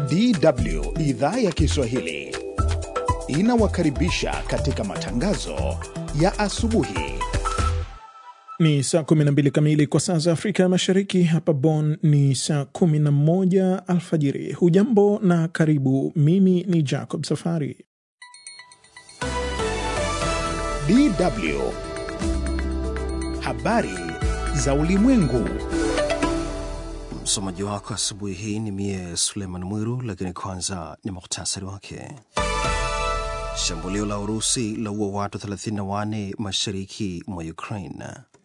DW idhaa ya Kiswahili inawakaribisha katika matangazo ya asubuhi. Ni saa 12 kamili kwa saa za Afrika ya Mashariki. Hapa Bonn ni saa 11 alfajiri. Hujambo na karibu. Mimi ni Jacob Safari. DW habari za ulimwengu. Msomaji wako asubuhi hii ni mie Suleiman Mwiru, lakini kwanza ni muhtasari wake. Shambulio la Urusi laua watu 34 mashariki mwa Ukraine.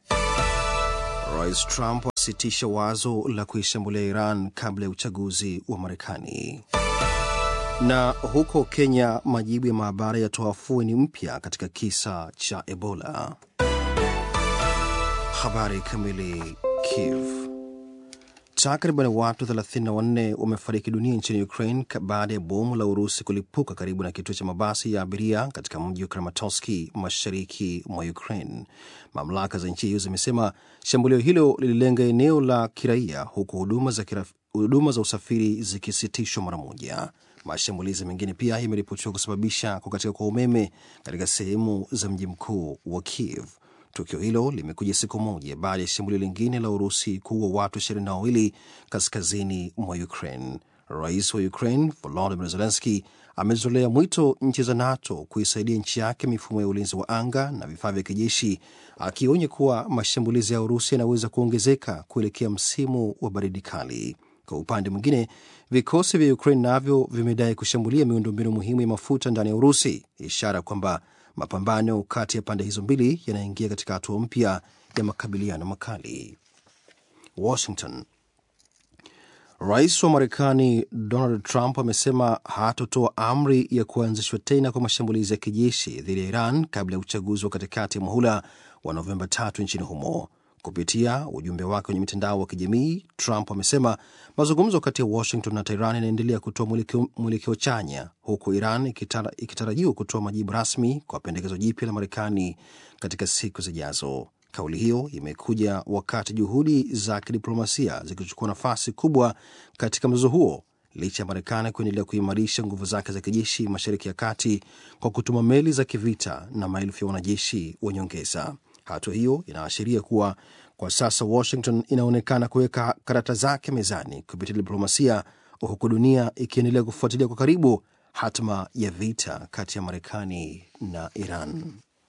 Rais Trump asitisha wazo la kuishambulia Iran kabla ya uchaguzi wa Marekani. Na huko Kenya, majibu ya maabara yatoa afueni mpya katika kisa cha Ebola. Habari kamili. Kiev. Takriban watu 34 wamefariki dunia nchini Ukraine baada ya bomu la Urusi kulipuka karibu na kituo cha mabasi ya abiria katika mji wa Kramatorsk mashariki mwa Ukraine. Mamlaka za nchi hiyo zimesema shambulio hilo lililenga eneo la kiraia, huku huduma za usafiri zikisitishwa mara moja. Mashambulizi mengine pia yameripotiwa kusababisha kukatika kwa umeme katika sehemu za mji mkuu wa Kiev. Tukio hilo limekuja siku moja baada ya shambulio lingine la Urusi kuua watu 22 kaskazini mwa Ukraine. Rais wa Ukraine Volodymyr Zelensky amezolea mwito nchi za NATO kuisaidia nchi yake mifumo ya ulinzi wa anga na vifaa vya kijeshi, akionya kuwa mashambulizi ya Urusi yanaweza kuongezeka kuelekea msimu wa baridi kali. Kwa upande mwingine, vikosi vya Ukraine navyo vimedai kushambulia miundombinu muhimu ya mafuta ndani ya Urusi, ishara kwamba mapambano kati ya pande hizo mbili yanaingia katika hatua mpya ya makabiliano makali. Washington. Rais wa Marekani Donald Trump amesema hatotoa amri ya kuanzishwa tena kwa mashambulizi ya kijeshi dhidi ya Iran kabla ya uchaguzi wa katikati ya muhula wa Novemba 3 nchini humo. Kupitia ujumbe wake kwenye mitandao wa kijamii, Trump amesema mazungumzo kati ya Washington na Tehran yanaendelea kutoa mwelekeo chanya, huku Iran ikitarajiwa kutoa majibu rasmi kwa pendekezo jipya la Marekani katika siku zijazo. Kauli hiyo imekuja wakati juhudi za kidiplomasia zikichukua nafasi kubwa katika mzozo huo, licha ya Marekani kuendelea kuimarisha nguvu zake za kijeshi Mashariki ya Kati kwa kutuma meli za kivita na maelfu ya wanajeshi wa nyongeza. Hatua hiyo inaashiria kuwa kwa sasa Washington inaonekana kuweka karata zake mezani kupitia diplomasia, huku dunia ikiendelea kufuatilia kwa karibu hatma ya vita kati ya Marekani na Iran.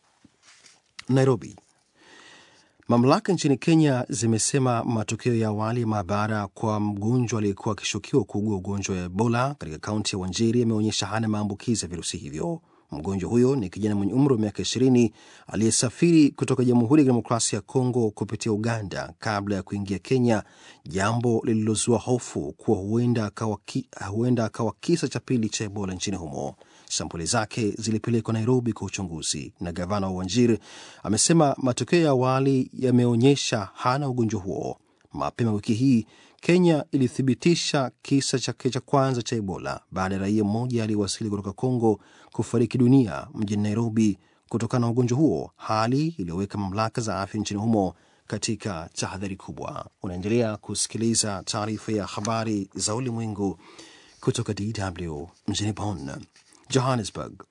Nairobi. Mamlaka nchini Kenya zimesema matokeo ya awali ya maabara kwa mgonjwa aliyekuwa akishukiwa kuugua ugonjwa wa Ebola katika kaunti ya Wajir yameonyesha hana maambukizi ya virusi hivyo. Mgonjwa huyo ni kijana mwenye umri wa miaka 20 aliyesafiri kutoka Jamhuri ya Demokrasia ya Kongo kupitia Uganda kabla ya kuingia Kenya, jambo lililozua hofu kuwa huenda akawa kisa cha pili cha Ebola nchini humo. Sampuli zake zilipelekwa Nairobi kwa uchunguzi, na gavana wa Wajir amesema matokeo ya awali yameonyesha hana ugonjwa huo. Mapema wiki hii Kenya ilithibitisha kisa chake cha kwanza cha Ebola baada ya raia mmoja aliyewasili kutoka Kongo kufariki dunia mjini Nairobi kutokana na ugonjwa huo, hali iliyoweka mamlaka za afya nchini humo katika tahadhari kubwa. Unaendelea kusikiliza taarifa ya habari za ulimwengu kutoka DW mjini Bonn. Johannesburg.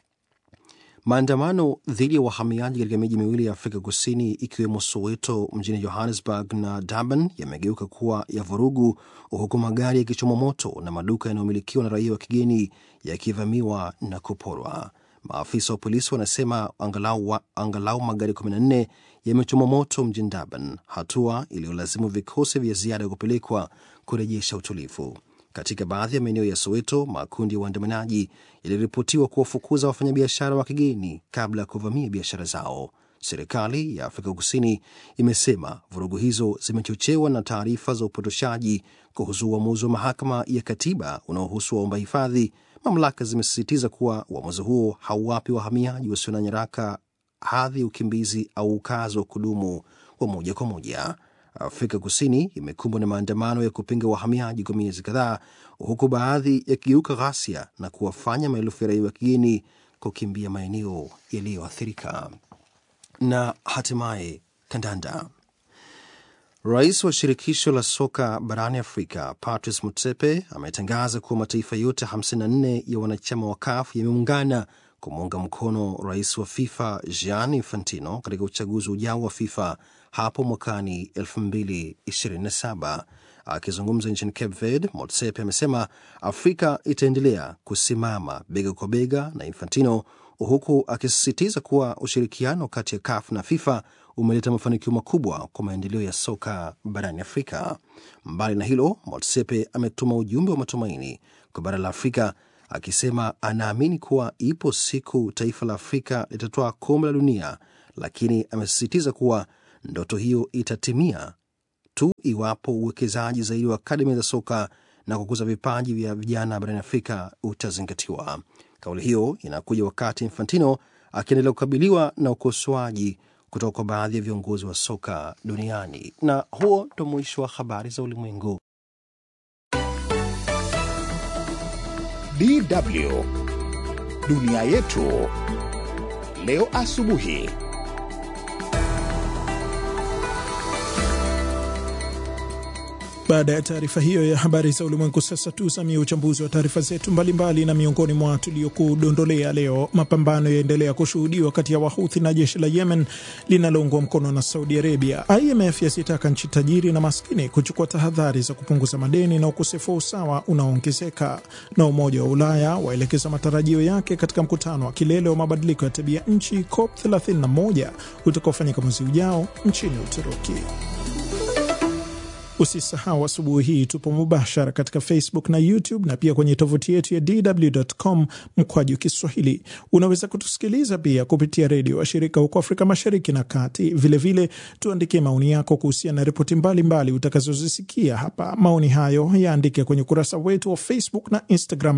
Maandamano dhidi ya wahamiaji katika miji miwili ya Afrika Kusini ikiwemo Soweto mjini Johannesburg na Durban yamegeuka kuwa ya vurugu, huku magari yakichomwa moto na maduka yanayomilikiwa na raia wa kigeni yakivamiwa na kuporwa. Maafisa wa polisi wanasema angalau magari 14 yamechomwa moto mjini Durban, hatua iliyolazimu vikosi vya ziada kupelekwa kurejesha utulivu. Katika baadhi ya maeneo ya Soweto, makundi ya waandamanaji yaliripotiwa kuwafukuza wafanyabiashara wa kigeni kabla ya kuvamia biashara zao. Serikali ya Afrika Kusini imesema vurugu hizo zimechochewa na taarifa za upotoshaji kuhusu uamuzi wa mahakama ya katiba unaohusu waomba hifadhi. Mamlaka zimesisitiza kuwa uamuzi huo hauwapi wahamiaji wasio na nyaraka hadhi ya ukimbizi au ukazi wa kudumu wa moja kwa moja. Afrika Kusini imekumbwa na maandamano ya kupinga wahamiaji kwa miezi kadhaa, huku baadhi yakigeuka ghasia na kuwafanya maelfu ya raia wa kigeni kukimbia maeneo yaliyoathirika. Na hatimaye kandanda. Rais wa shirikisho la soka barani Afrika, Patrice Motsepe, ametangaza kuwa mataifa yote 54 ya wanachama wa CAF yameungana kumuunga mkono rais wa FIFA Gianni Infantino katika uchaguzi ujao wa FIFA hapo mwakani 2027. Akizungumza nchini Cape Verde, Motsepe amesema Afrika itaendelea kusimama bega kwa bega na Infantino, huku akisisitiza kuwa ushirikiano kati ya CAF na FIFA umeleta mafanikio makubwa kwa maendeleo ya soka barani Afrika. Mbali na hilo, Motsepe ametuma ujumbe wa matumaini kwa bara la Afrika, akisema anaamini kuwa ipo siku taifa la Afrika litatoa kombe la dunia, lakini amesisitiza kuwa ndoto hiyo itatimia tu iwapo uwekezaji zaidi wa akademi za soka na kukuza vipaji vya vijana barani Afrika utazingatiwa. Kauli hiyo inakuja wakati Infantino akiendelea kukabiliwa na ukosoaji kutoka kwa baadhi ya viongozi wa soka duniani. Na huo ndo mwisho wa habari za ulimwengu. DW Dunia Yetu leo asubuhi. Baada ya taarifa hiyo ya habari za ulimwengu, sasa tusamie uchambuzi wa taarifa zetu mbalimbali, na miongoni mwa tuliokudondolea leo: mapambano yaendelea kushuhudiwa kati ya Wahuthi na jeshi la Yemen linaloungwa mkono na Saudi Arabia. IMF yasitaka nchi tajiri na maskini kuchukua tahadhari za kupunguza madeni na ukosefu wa usawa unaoongezeka. Na Umoja wa Ulaya waelekeza matarajio yake katika mkutano wa kilele wa mabadiliko ya tabia nchi COP31 utakaofanyika mwezi ujao nchini Uturuki. Usisahau asubuhi hii tupo mubashara katika Facebook na YouTube, na pia kwenye tovuti yetu ya dw.com/Kiswahili. Unaweza kutusikiliza pia kupitia redio wa shirika huko Afrika Mashariki na Kati. Vile tuandikie maoni yako kuhusiana na ripoti mbalimbali utakazozisikia hapa. Maoni hayo yaandike kwenye kurasa wetu wa Facebook na Instagram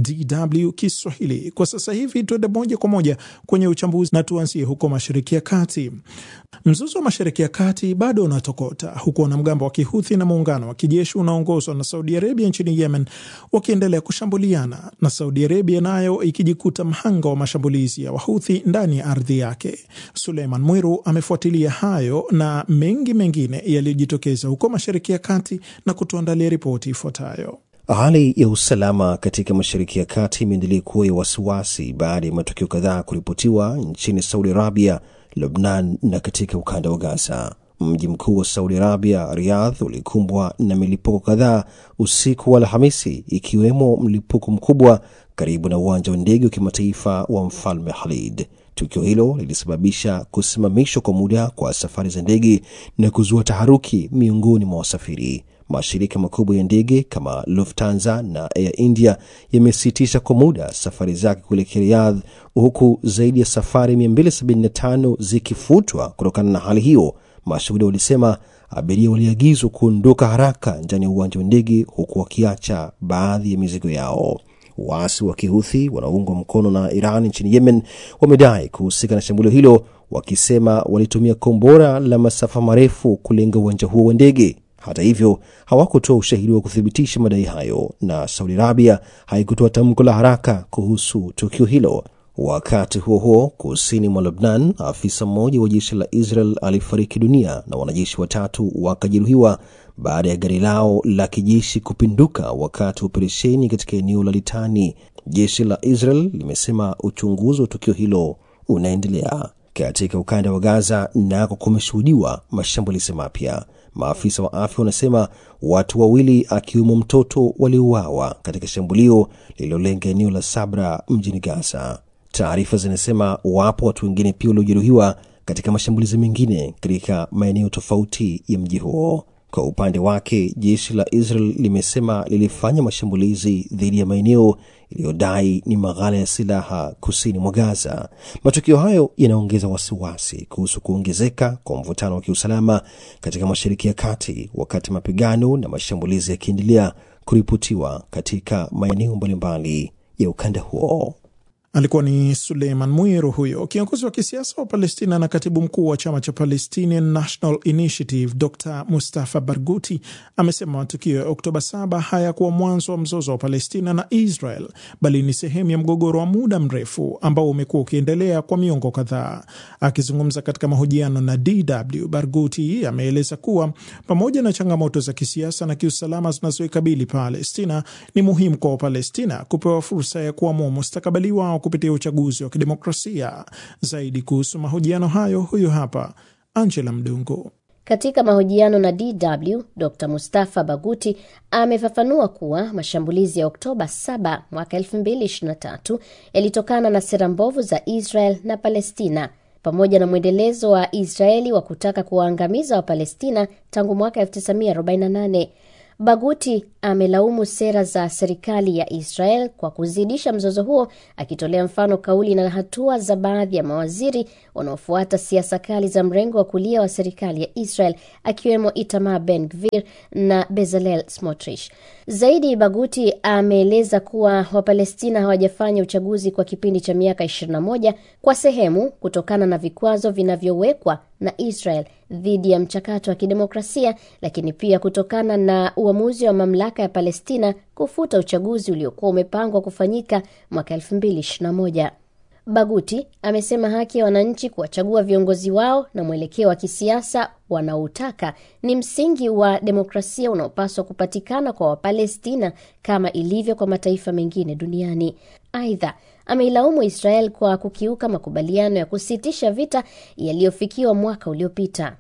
DW Kiswahili. Kwa sasa hivi tuende moja kwa moja kwenye uchambuzi, na tuanzie huko Mashariki ya Kati. Mzozo wa Mashariki ya Kati bado unatokota, huku wanamgambo wa Kihuthi na muungano wa kijeshi unaongozwa na Saudi Arabia nchini Yemen wakiendelea kushambuliana, na Saudi Arabia nayo ikijikuta mhanga wa mashambulizi ya Wahuthi ndani ya ardhi yake. Suleiman Mwiru amefuatilia hayo na mengi mengine yaliyojitokeza huko Mashariki ya Kati na kutuandalia ripoti ifuatayo. Hali ya usalama katika Mashariki ya Kati imeendelea kuwa ya wasiwasi baada ya matukio kadhaa kuripotiwa nchini Saudi Arabia, Lebanon na katika ukanda wa Gaza. Mji mkuu wa Saudi Arabia, Riyadh, ulikumbwa na milipuko kadhaa usiku wa Alhamisi, ikiwemo mlipuko mkubwa karibu na uwanja wa ndege wa kimataifa wa Mfalme Khalid. Tukio hilo lilisababisha kusimamishwa kwa muda kwa safari za ndege na kuzua taharuki miongoni mwa wasafiri. Mashirika makubwa ya ndege kama Lufthansa na Air India yamesitisha kwa muda safari zake kuelekea Riyadh, huku zaidi ya safari 275 zikifutwa kutokana na hali hiyo. Mashuhuda walisema abiria waliagizwa kuondoka haraka ndani ya uwanja wa ndege, huku wakiacha baadhi ya mizigo yao. Waasi wa Kihuthi wanaoungwa mkono na Iran nchini Yemen wamedai kuhusika na shambulio hilo, wakisema walitumia kombora la masafa marefu kulenga uwanja huo wa ndege. Hata hivyo, hawakutoa ushahidi wa kuthibitisha madai hayo, na Saudi Arabia haikutoa tamko la haraka kuhusu tukio hilo. Wakati huo huo, kusini mwa Lebanon, afisa mmoja wa jeshi la Israel alifariki dunia na wanajeshi 3 wakajeruhiwa baada ya gari lao la kijeshi kupinduka wakati wa operesheni katika eneo la Litani. Jeshi la Israel limesema uchunguzi wa tukio hilo unaendelea. Katika ukanda wa Gaza nako kumeshuhudiwa mashambulizi mapya. Maafisa wa afya wanasema watu 2 akiwemo mtoto waliuawa katika shambulio lililolenga eneo la Sabra mjini Gaza. Taarifa zinasema wapo watu wengine pia waliojeruhiwa katika mashambulizi mengine katika maeneo tofauti ya mji huo. Kwa upande wake, jeshi la Israel limesema lilifanya mashambulizi dhidi ya maeneo iliyodai ni maghala ya silaha kusini mwa Gaza. Matukio hayo yanaongeza wasiwasi kuhusu kuongezeka kwa mvutano wa kiusalama katika Mashariki ya Kati, wakati mapigano na mashambulizi yakiendelea kuripotiwa katika maeneo mbalimbali ya ukanda huo. Alikuwa ni Suleiman Mwiru huyo. Kiongozi wa kisiasa wa Palestina na katibu mkuu wa chama cha Palestinian National Initiative Dr. Mustafa Barghouti amesema matukio ya Oktoba 7 hayakuwa mwanzo wa mzozo wa Palestina na Israel, bali ni sehemu ya mgogoro wa muda mrefu ambao umekuwa ukiendelea kwa miongo kadhaa. Akizungumza katika mahojiano na DW, Barghouti ameeleza kuwa pamoja na changamoto za kisiasa na kiusalama zinazoikabili Palestina, ni muhimu kwa Wapalestina kupewa fursa ya kuamua mustakabali wao kupitia uchaguzi wa kidemokrasia. Zaidi kuhusu mahojiano hayo, huyu hapa Angela Mdungu. Katika mahojiano na DW, Dr. Mustafa Barghouti amefafanua kuwa mashambulizi ya Oktoba 7 mwaka 2023 yalitokana na sera mbovu za Israel na Palestina, pamoja na mwendelezo wa Israeli wa kutaka kuwaangamiza wa Palestina tangu mwaka 1948. Barghouti amelaumu sera za serikali ya Israel kwa kuzidisha mzozo huo, akitolea mfano kauli na hatua za baadhi ya mawaziri wanaofuata siasa kali za mrengo wa kulia wa serikali ya Israel, akiwemo Itamar Ben-Gvir na Bezalel Smotrich. Zaidi, Barghouti ameeleza kuwa Wapalestina hawajafanya uchaguzi kwa kipindi cha miaka 21 kwa sehemu kutokana na vikwazo vinavyowekwa na Israel dhidi ya mchakato wa kidemokrasia, lakini pia kutokana na uamuzi wa mamlaka ya Palestina kufuta uchaguzi uliokuwa umepangwa kufanyika mwaka 2021. Barghouti amesema haki ya wananchi kuwachagua viongozi wao na mwelekeo wa kisiasa wanaotaka ni msingi wa demokrasia unaopaswa kupatikana kwa Wapalestina kama ilivyo kwa mataifa mengine duniani. Aidha, ameilaumu Israel kwa kukiuka makubaliano ya kusitisha vita yaliyofikiwa mwaka uliopita.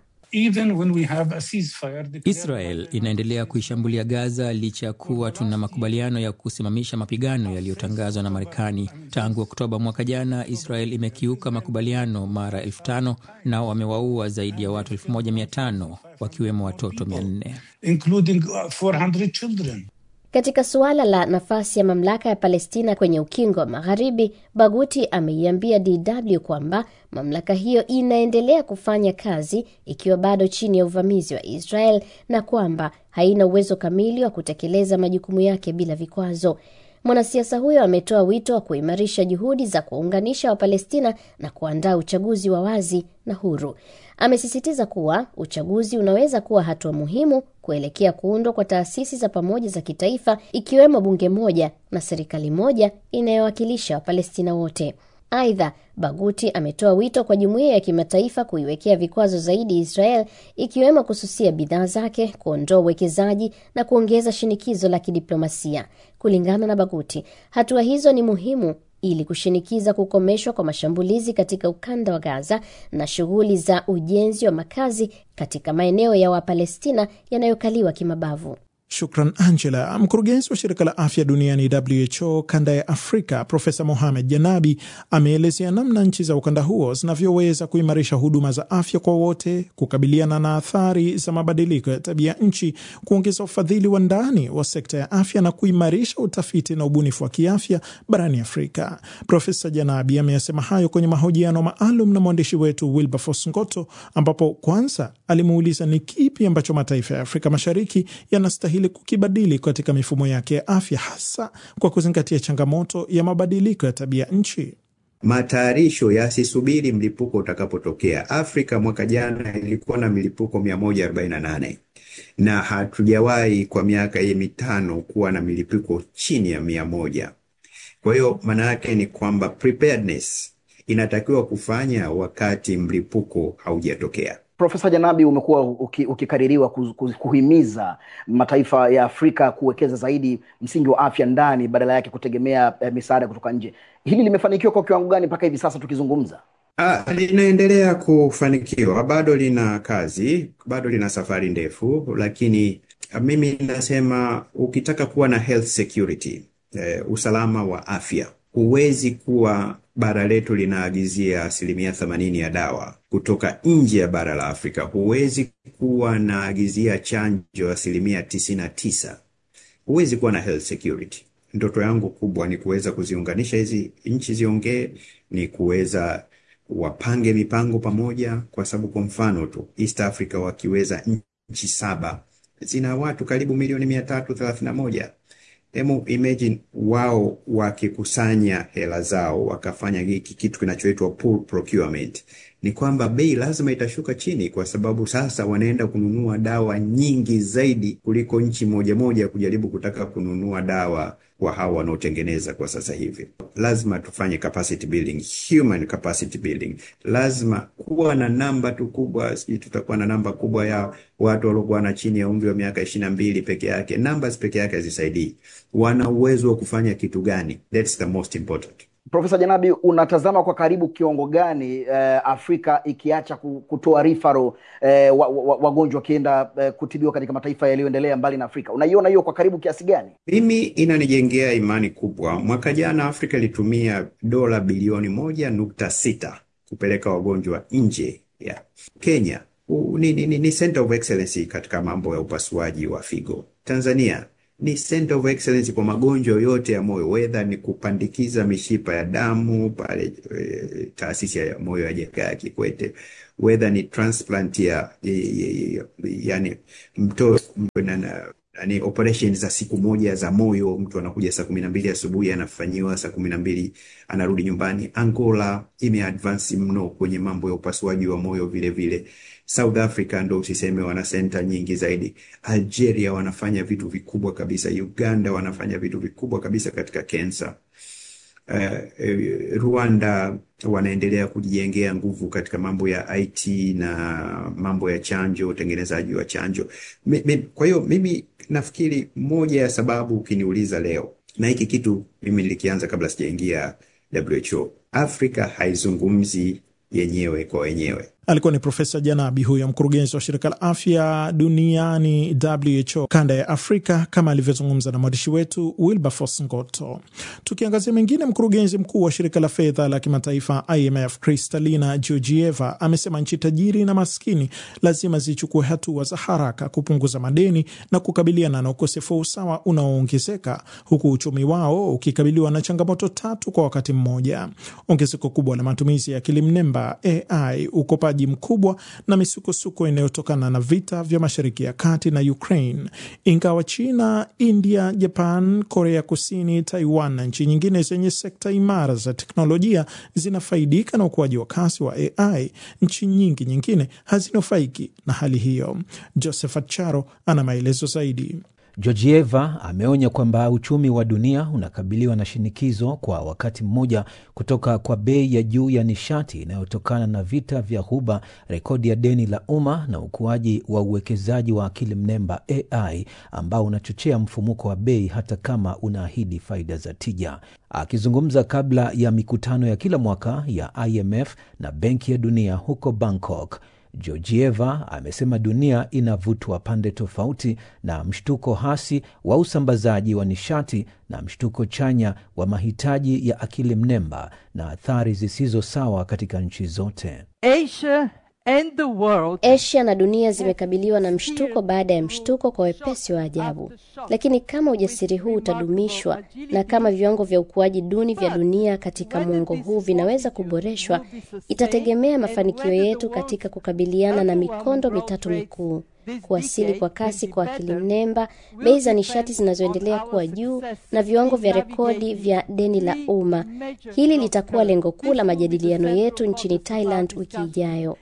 Israel inaendelea kuishambulia Gaza licha ya kuwa tuna makubaliano ya kusimamisha mapigano yaliyotangazwa na Marekani. Tangu Oktoba mwaka jana, Israel imekiuka makubaliano mara 5,000 na wamewaua zaidi ya watu 1,500 wakiwemo watoto 400. Including 400 children. Katika suala la nafasi ya mamlaka ya Palestina kwenye ukingo wa Magharibi, Barghouti ameiambia DW kwamba mamlaka hiyo inaendelea kufanya kazi ikiwa bado chini ya uvamizi wa Israel na kwamba haina uwezo kamili wa kutekeleza majukumu yake bila vikwazo. Mwanasiasa huyo ametoa wito wa kuimarisha juhudi za kuunganisha Wapalestina na kuandaa uchaguzi wa wazi na huru. Amesisitiza kuwa uchaguzi unaweza kuwa hatua muhimu kuelekea kuundwa kwa taasisi za pamoja za kitaifa, ikiwemo bunge moja na serikali moja inayowakilisha Wapalestina wote. Aidha, Barghouti ametoa wito kwa jumuiya ya kimataifa kuiwekea vikwazo zaidi Israel, ikiwemo kususia bidhaa zake, kuondoa uwekezaji na kuongeza shinikizo la kidiplomasia. Kulingana na Barghouti, hatua hizo ni muhimu ili kushinikiza kukomeshwa kwa mashambulizi katika ukanda wa Gaza na shughuli za ujenzi wa makazi katika maeneo ya Wapalestina yanayokaliwa kimabavu. Shukran Angela. Mkurugenzi wa shirika la afya duniani WHO kanda ya Afrika, Profesa Mohamed Janabi, ameelezea namna nchi za ukanda huo zinavyoweza kuimarisha huduma za afya kwa wote, kukabiliana na athari za mabadiliko ya tabia nchi, kuongeza ufadhili wa ndani wa sekta ya afya na kuimarisha utafiti na ubunifu wa kiafya barani Afrika. Profesa Janabi ameyasema hayo kwenye mahojiano maalum na mwandishi wetu Wilberforce Ngoto, ambapo kwanza alimuuliza ni kipi ambacho mataifa ya Afrika Mashariki yanastahili kukibadili katika mifumo yake ya afya, hasa kwa kuzingatia changamoto ya mabadiliko ya tabia nchi. Matayarisho yasisubiri mlipuko utakapotokea. Afrika mwaka jana ilikuwa na milipuko 148 na hatujawahi kwa miaka hii 5 kuwa na milipuko chini ya 100. Kwa hiyo maana yake ni kwamba preparedness inatakiwa kufanya wakati mlipuko haujatokea. Profesa Janabi, umekuwa ukikaririwa kuhimiza mataifa ya Afrika kuwekeza zaidi msingi wa afya ndani badala yake kutegemea misaada kutoka nje. Hili limefanikiwa kwa kiwango gani mpaka hivi sasa tukizungumza? Linaendelea kufanikiwa, bado lina kazi, bado lina safari ndefu, lakini mimi nasema ukitaka kuwa na health security, usalama wa afya, huwezi kuwa bara letu linaagizia 80% ya dawa kutoka nje ya bara la Afrika. Huwezi kuwa naagizia chanjo 99%. Huwezi kuwa na health security. Ndoto yangu kubwa ni kuweza kuziunganisha hizi nchi ziongee, ni kuweza wapange mipango pamoja, kwa sababu kwa mfano tu East Africa wakiweza nchi 7 zina watu karibu milioni 331. Imagine wao wakikusanya hela zao wakafanya hiki kitu kinachoitwa pool procurement, ni kwamba bei lazima itashuka chini, kwa sababu sasa wanaenda kununua dawa nyingi zaidi kuliko nchi moja kujaribu kutaka kununua dawa kwa hawa wanaotengeneza kwa sasa hivi. Lazima tufanye capacity building, human capacity building. Lazima kuwa na namba tu kubwa, sisi tutakuwa na namba kubwa ya watu waliokuwa na chini ya umri wa miaka 22 peke yake. Numbers peke yake hazisaidii. Wana uwezo wa kufanya kitu gani? That's the most important. Profesa Janabi, unatazama kwa karibu kiwango gani Afrika ikiacha kutoa referral wagonjwa wakienda kutibiwa katika mataifa yaliyoendelea mbali na Afrika? Unaiona hiyo kwa karibu kiasi gani? Mimi inanijengea imani kubwa. Mwaka jana Afrika ilitumia dola bilioni 1.6 kupeleka wagonjwa nje ya Kenya. Ni center of excellence katika mambo ya upasuaji wa figo. Tanzania ni center of excellence kwa magonjwa yote ya moyo, whether ni kupandikiza mishipa ya damu pale taasisi ya moyo ya Jakaya Kikwete, whether ni transplant yani ni operation za siku moja za moyo, mtu anakuja saa 12 asubuhi anafanyiwa saa 12 anarudi nyumbani. Angola imeadvance mno kwenye mambo ya upasuaji wa moyo vile vile. South Africa ndo usiseme wana center nyingi zaidi. Algeria wanafanya vitu vikubwa kabisa. Uganda wanafanya vitu vikubwa kabisa katika cancer. Rwanda wanaendelea kujijengea nguvu katika mambo ya IT na mambo ya chanjo, utengenezaji wa chanjo. Kwa hiyo mimi nafikiri moja ya sababu ukiniuliza leo, na hiki kitu mimi nilikianza kabla sijaingia WHO, Afrika haizungumzi yenyewe kwa wenyewe. Alikuwa ni Profesa Janabi, huyo mkurugenzi wa shirika la afya duniani WHO kanda ya Afrika, kama alivyozungumza na mwandishi wetu Wilberforce Ngoto. Tukiangazia mengine, mkurugenzi mkuu wa shirika la fedha la kimataifa IMF Kristalina Georgieva amesema nchi tajiri na maskini lazima zichukue hatua za haraka kupunguza madeni na kukabiliana na ukosefu wa usawa unaoongezeka, huku uchumi wao ukikabiliwa na changamoto 3 kwa wakati mmoja: ongezeko kubwa la matumizi ya akili mnemba AI, ukopaji mkubwa na misukosuko inayotokana na vita vya Mashariki ya Kati na Ukraine. Ingawa China, India, Japan, Korea Kusini, Taiwan na nchi nyingine zenye sekta imara za teknolojia zinafaidika na ukuaji wa kasi wa AI, nchi nyingine hazinufaiki na hali hiyo. Josephat Charo ana maelezo zaidi. Georgieva ameonya kwamba uchumi wa dunia unakabiliwa na shinikizo kwa wakati mmoja kutoka kwa bei ya juu ya nishati inayotokana na vita vya Ghuba, rekodi ya deni la umma na ukuaji wa uwekezaji wa akili mnemba AI ambao unachochea mfumuko wa bei hata kama unaahidi faida za tija. Akizungumza kabla ya mikutano ya kila mwaka ya IMF na Benki ya Dunia huko Bangkok, Georgieva amesema dunia inavutwa pande tofauti na mshtuko hasi wa usambazaji wa nishati na mshtuko chanya wa mahitaji ya akili mnemba na athari zisizo sawa katika nchi zote. Asia na dunia zimekabiliwa na mshtuko baada ya mshtuko kwa wepesi wa ajabu. Lakini kama ujasiri huu utadumishwa na kama viwango vya ukuaji duni vya dunia katika muongo huu vinaweza kuboreshwa, itategemea mafanikio yetu katika kukabiliana na mikondo 3 mikuu: kuwasili kwa kasi kwa akili mnemba, bei za nishati zinazoendelea kuwa juu na viwango vya rekodi vya deni la umma. Hili litakuwa lengo kuu la majadiliano yetu nchini Thailand wiki ijayo.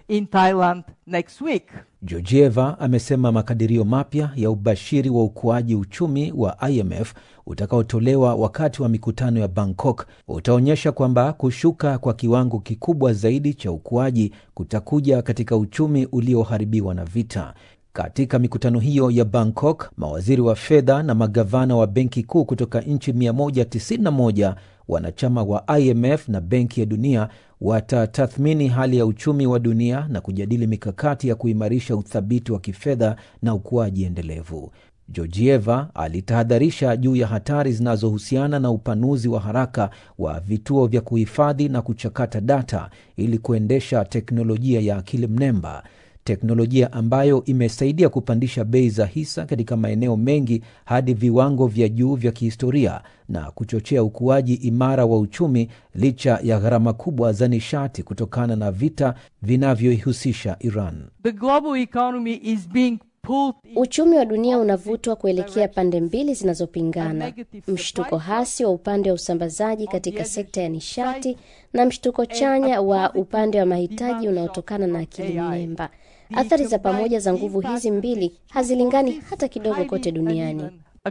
Georgieva amesema makadirio mapya ya ubashiri wa ukuaji uchumi wa IMF utakaotolewa wakati wa mikutano ya Bangkok utaonyesha kwamba kushuka kwa kiwango kikubwa zaidi cha ukuaji kutakuja katika uchumi ulioharibiwa na vita. Katika mikutano hiyo ya Bangkok, mawaziri wa fedha na magavana wa benki kuu kutoka nchi 191 wanachama wa IMF na Benki ya Dunia watatathmini hali ya uchumi wa dunia na kujadili mikakati ya kuimarisha uthabiti wa kifedha na ukuaji endelevu. Georgieva alitahadharisha juu ya hatari zinazohusiana na upanuzi wa haraka wa vituo vya kuhifadhi na kuchakata data ili kuendesha teknolojia ya akili mnemba, teknolojia ambayo imesaidia kupandisha bei za hisa katika maeneo mengi hadi viwango vya juu vya kihistoria na kuchochea ukuaji imara wa uchumi licha ya gharama kubwa za nishati kutokana na vita vinavyoihusisha Iran. The global economy is being Uchumi wa dunia unavutwa kuelekea pande mbili zinazopingana: mshtuko hasi wa upande wa usambazaji katika sekta ya nishati na mshtuko chanya wa upande wa mahitaji unaotokana na akili mnemba. Athari za pamoja za nguvu hizi mbili hazilingani hata kidogo kote duniani.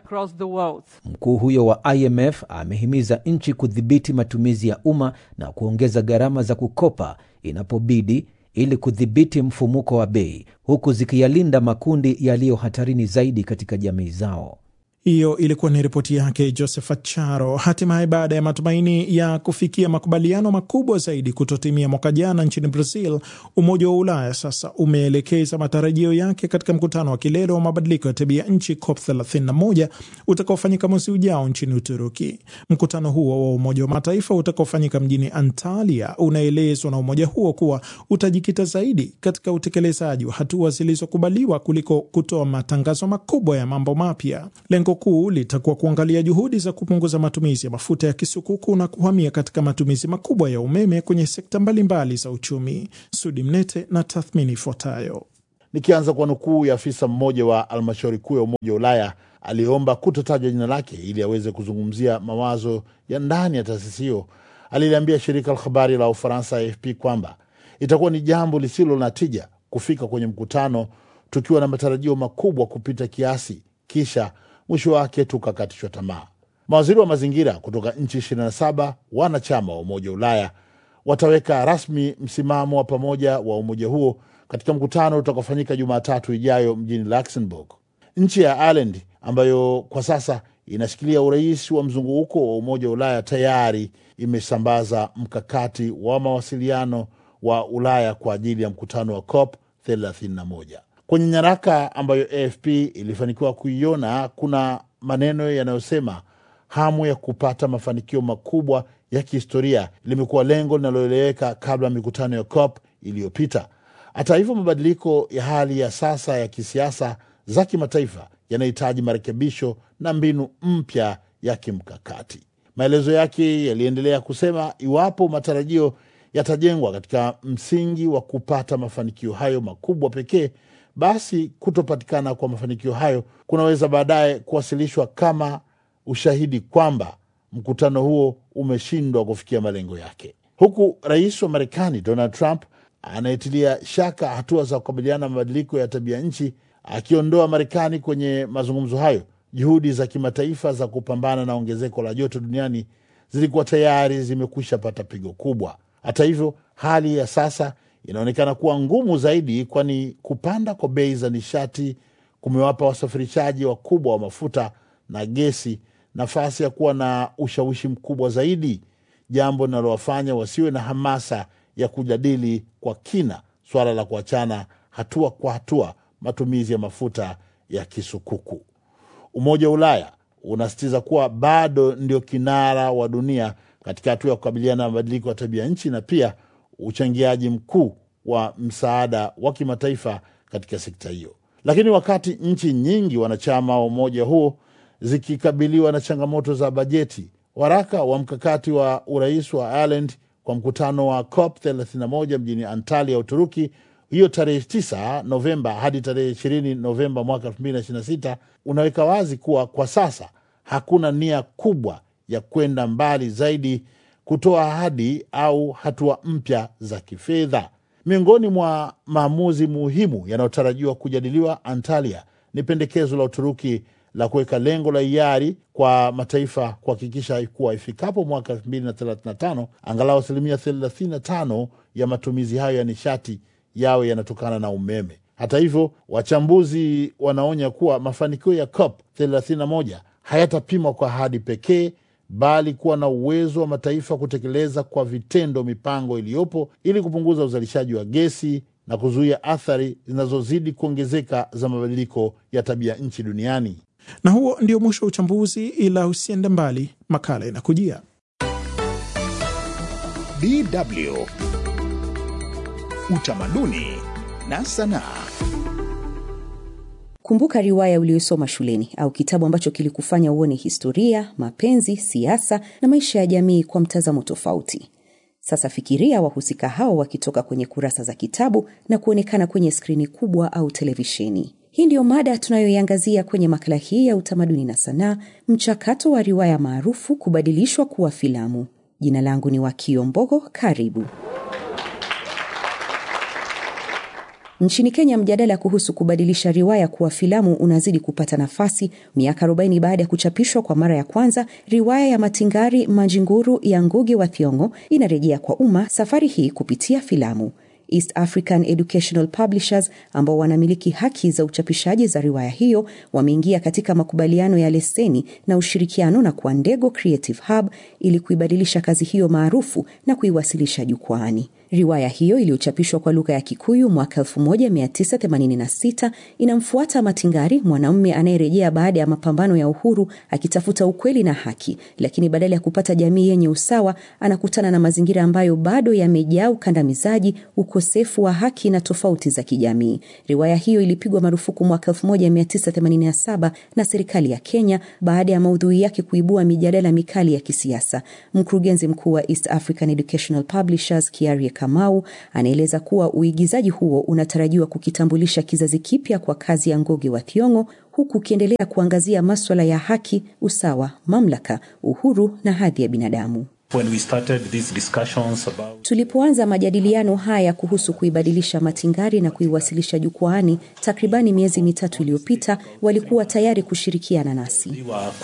Mkuu huyo wa IMF amehimiza nchi kudhibiti matumizi ya umma na kuongeza gharama za kukopa inapobidi ili kudhibiti mfumuko wa bei, huku zikiyalinda makundi yaliyo hatarini zaidi katika jamii zao. Hiyo ilikuwa ni ripoti yake Josephat Charo. Hatimaye, baada ya matumaini ya kufikia makubaliano makubwa zaidi kutotimia mwaka jana nchini Brazil, Umoja wa Ulaya sasa umeelekeza matarajio yake katika mkutano wa kilele wa mabadiliko ya tabia nchi COP31 utakaofanyika mwezi ujao nchini Uturuki. Mkutano huo wa Umoja wa Mataifa utakaofanyika mjini Antalya unaelezwa na umoja huo kuwa utajikita zaidi katika utekelezaji wa hatua zilizokubaliwa kuliko kutoa matangazo makubwa ya mambo mapya. Lengo kuu litakuwa kuangalia juhudi za kupunguza matumizi ya mafuta ya kisukuku na kuhamia katika matumizi makubwa ya umeme kwenye sekta mbalimbali za uchumi. Sudi Mnete na tathmini ifuatayo. Nikianza kwa nukuu ya afisa mmoja wa halmashauri kuu ya Umoja wa Ulaya aliomba kutotajwa jina lake ili aweze kuzungumzia mawazo ya ndani ya taasisi hiyo, aliliambia shirika la habari la Ufaransa AFP kwamba itakuwa ni jambo lisilo na tija kufika kwenye mkutano tukiwa na matarajio makubwa kupita kiasi, kisha mwisho wake tukakatishwa tamaa. Mawaziri wa mazingira kutoka nchi 27 wanachama wa Umoja wa Ulaya wataweka rasmi msimamo wa pamoja wa umoja huo katika mkutano utakaofanyika Jumatatu ijayo mjini Luxembourg. Nchi ya Ireland ambayo kwa sasa inashikilia urais wa mzunguko wa Umoja wa Ulaya tayari imesambaza mkakati wa mawasiliano wa Ulaya kwa ajili ya mkutano wa COP31. Kwenye nyaraka ambayo AFP ilifanikiwa kuiona, kuna maneno yanayosema hamu ya kupata mafanikio makubwa ya kihistoria limekuwa lengo linaloeleweka kabla mikutano ya COP iliyopita. Hata hivyo, mabadiliko ya hali ya sasa ya kisiasa za kimataifa yanahitaji marekebisho na mbinu mpya ya kimkakati. Maelezo yake yaliendelea kusema iwapo matarajio yatajengwa katika msingi wa kupata mafanikio hayo makubwa pekee, basi kutopatikana kwa mafanikio hayo kunaweza baadaye kuwasilishwa kama ushahidi kwamba mkutano huo umeshindwa kufikia malengo yake. Huku rais wa Marekani Donald Trump anayetilia shaka hatua za kukabiliana na mabadiliko ya tabia nchi akiondoa Marekani kwenye mazungumzo hayo, juhudi za kimataifa za kupambana na ongezeko la joto duniani zilikuwa tayari zimekwisha pata pigo kubwa. Hata hivyo, hali ya sasa inaonekana kuwa ngumu zaidi, kwani kupanda kwa bei za nishati kumewapa wasafirishaji wakubwa wa mafuta na gesi nafasi ya kuwa na ushawishi mkubwa zaidi, jambo linalowafanya wasiwe na hamasa ya kujadili kwa kina swala la kuachana hatua kwa hatua matumizi ya mafuta ya kisukuku. Umoja wa Ulaya unasisitiza kuwa bado ndio kinara wa dunia katika hatua ya kukabiliana na mabadiliko ya tabia nchi na pia uchangiaji mkuu wa msaada wa kimataifa katika sekta hiyo. Lakini wakati nchi nyingi wanachama wa umoja huo zikikabiliwa na changamoto za bajeti, waraka wa mkakati wa urais wa Ireland kwa mkutano wa COP31 mjini Antalya, Uturuki, hiyo tarehe 9 Novemba hadi tarehe 20 Novemba mwaka 2026, unaweka wazi kuwa kwa sasa hakuna nia kubwa ya kwenda mbali zaidi kutoa ahadi au hatua mpya za kifedha. Miongoni mwa maamuzi muhimu yanayotarajiwa kujadiliwa Antalya ni pendekezo la Uturuki la kuweka lengo la hiari kwa mataifa kuhakikisha kuwa ifikapo mwaka 2035 angalau 35% ya matumizi hayo ya nishati yawe yanatokana na umeme. Hata hivyo, wachambuzi wanaonya kuwa mafanikio ya COP31 hayatapimwa kwa ahadi pekee, bali kuwa na uwezo wa mataifa kutekeleza kwa vitendo mipango iliyopo ili kupunguza uzalishaji wa gesi na kuzuia athari zinazozidi kuongezeka za mabadiliko ya tabia nchi duniani. Na huo ndio mwisho wa uchambuzi, ila usiende mbali, makala inakujia. DW Utamaduni na sanaa. Kumbuka riwaya uliyosoma shuleni au kitabu ambacho kilikufanya uone historia, mapenzi, siasa na maisha ya jamii kwa mtazamo tofauti. Sasa fikiria wahusika hao wakitoka kwenye kurasa za kitabu na kuonekana kwenye skrini kubwa au televisheni. Hii ndiyo mada tunayoiangazia kwenye makala hii ya utamaduni na sanaa, mchakato wa riwaya maarufu kubadilishwa kuwa filamu. Jina langu ni Wakio Mbogo, karibu. Nchini Kenya, mjadala kuhusu kubadilisha riwaya kuwa filamu unazidi kupata nafasi. Miaka 40 baada ya kuchapishwa kwa mara ya kwanza, riwaya ya Matingari Manjinguru ya Ngugi wa Thiong'o inarejea kwa umma, safari hii kupitia filamu. East African Educational Publishers, ambao wanamiliki haki za uchapishaji za riwaya hiyo, wameingia katika makubaliano ya leseni na ushirikiano na Kwandego Creative Hub ili kuibadilisha kazi hiyo maarufu na kuiwasilisha jukwaani. Riwaya hiyo iliyochapishwa kwa lugha ya Kikuyu mwaka 1986 inamfuata Matingari, mwanamume anayerejea baada ya mapambano ya uhuru akitafuta ukweli na haki, lakini badala ya kupata jamii yenye usawa, anakutana na mazingira ambayo bado yamejaa ukandamizaji, ukosefu wa haki na tofauti za kijamii. Riwaya hiyo ilipigwa marufuku mwaka 1987 na serikali ya Kenya baada ya maudhui yake kuibua mijadala mikali ya kisiasa. Mkurugenzi mkuu wa East African Educational Publishers, Kiarie Kamau, anaeleza kuwa uigizaji huo unatarajiwa kukitambulisha kizazi kipya kwa kazi ya Ngugi wa Thiong'o, huku ukiendelea kuangazia masuala ya haki, usawa, mamlaka, uhuru na hadhi ya binadamu. Tulipoanza majadiliano haya kuhusu kuibadilisha Matingari na kuiwasilisha jukwaani takribani miezi 3 iliyopita, walikuwa tayari kushirikiana nasi.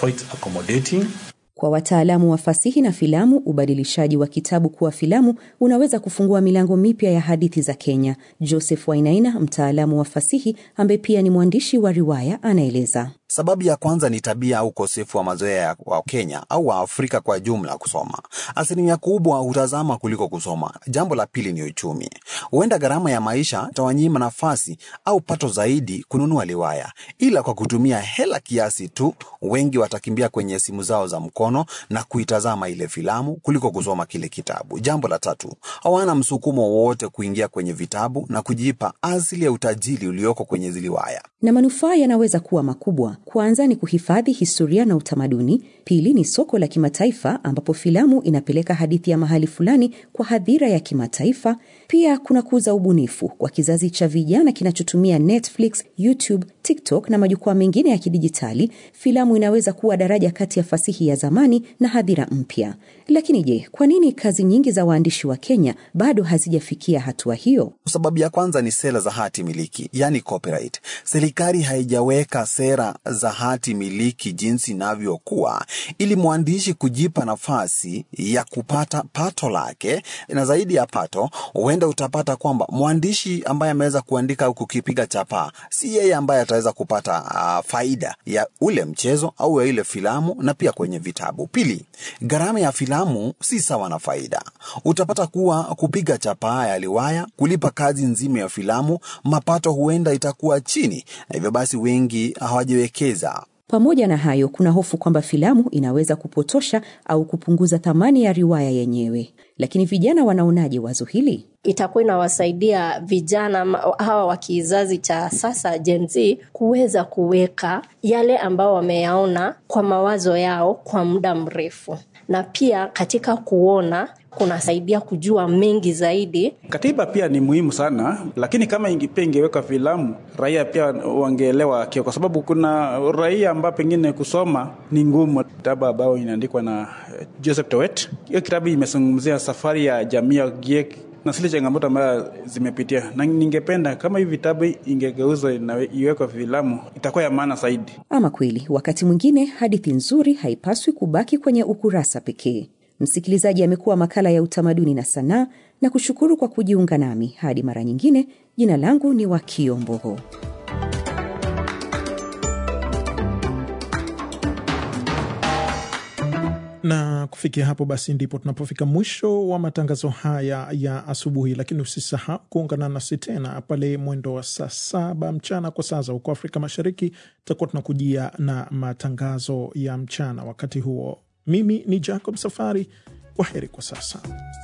Kwa wataalamu wa fasihi na filamu, ubadilishaji wa kitabu kuwa filamu unaweza kufungua milango mipya ya hadithi za Kenya. Joseph Wainaina, mtaalamu wa fasihi ambaye pia ni mwandishi wa riwaya, anaeleza. Sababu ya kwanza ni tabia au ukosefu wa mazoea wa Kenya au wa Afrika kwa jumla kusoma. Asilimia kubwa hutazama kuliko kusoma. Jambo la pili ni uchumi. Huenda gharama ya maisha itawanyima nafasi au pato zaidi kununua riwaya. Ila kwa kutumia hela kiasi tu, wengi watakimbia kwenye simu zao za mkono na kuitazama ile filamu kuliko kusoma kile kitabu. Jambo la tatu, hawana msukumo wowote kuingia kwenye vitabu na kujipa asili ya utajiri ulioko kwenye riwaya. Na manufaa yanaweza kuwa makubwa. Kwanza ni kuhifadhi historia na utamaduni. Pili ni soko la kimataifa ambapo filamu inapeleka hadithi ya mahali fulani kwa hadhira ya kimataifa. Pia kuna kuza ubunifu kwa kizazi cha vijana kinachotumia Netflix, YouTube, TikTok na majukwaa mengine ya kidijitali. Filamu inaweza kuwa daraja kati ya fasihi ya zamani na hadhira mpya. Lakini je, kwa nini kazi nyingi za waandishi wa Kenya bado hazijafikia hatua hiyo? Sababu ya kwanza ni sera za hati miliki, yani copyright. Serikali haijaweka sera za hati miliki jinsi inavyokuwa ili mwandishi kujipa nafasi ya kupata pato lake. Na zaidi ya pato, huenda utapata kwamba mwandishi ambaye ameweza kuandika au kukipiga chapa, si yeye ambaye ataweza kupata faida ya ule mchezo au ya ile filamu na pia kwenye vitabu. Pili, gharama ya filamu si sawa na faida. Utapata kuwa kupiga chapa ya riwaya, kulipa kazi nzima ya filamu, mapato huenda itakuwa chini. Na hivyo basi wengi hawajiwekeza. Pamoja na hayo, kuna hofu kwamba filamu inaweza kupotosha au kupunguza thamani ya riwaya yenyewe. Lakini vijana wanaonaje wazo hili? Itakuwa inawasaidia vijana hawa wa kizazi cha sasa Gen Z kuweza kuweka yale ambao wameyaona kwa mawazo yao kwa muda mrefu. Na pia katika kuona kunasaidia kujua mengi zaidi. Katiba pia ni muhimu sana, lakini kama ingeweka filamu, raia pia wangeelewa kwa sababu kuna raia ambao pengine kusoma ni ngumu. Kitabu ambao inaandikwa na Joseph Towet, hiyo kitabu imezungumzia safari ya jamii ya Giek na zile changamoto ambazo zimepitia. Na ningependa kama hivi vitabu ingegeuzwa na iwekwe filamu, itakuwa ya maana zaidi. Ama kweli, wakati mwingine hadithi nzuri haipaswi kubaki kwenye ukurasa pekee. Msikilizaji, amekuwa makala ya utamaduni na sanaa, na kushukuru kwa kujiunga nami. Hadi mara nyingine, jina langu ni Wakio Mbogo. Na kufikia hapo basi ndipo tunapofika mwisho wa matangazo haya ya asubuhi, lakini usisahau kuungana nasi tena pale mwendo wa saa 7 mchana kwa saa za huko Afrika Mashariki. Tutakuwa tunakujia na matangazo ya mchana. Wakati huo mimi ni Jacob Safari. Kwaheri kwa sasa.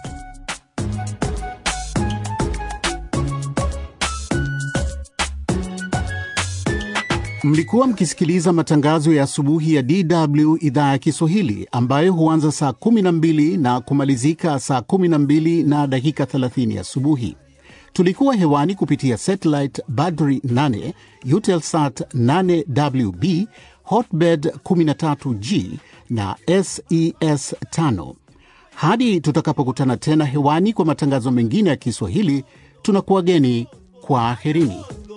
Mlikuwa mkisikiliza matangazo ya asubuhi ya DW idhaa ya Kiswahili ambayo huanza saa 12 na kumalizika saa 12 na dakika 30 asubuhi. Tulikuwa hewani kupitia satellite Badri 8, Eutelsat 8WB, Hotbird 13G na SES 5. Hadi tutakapokutana tena hewani kwa matangazo mengine ya Kiswahili, tunakuwageni kwa aherini.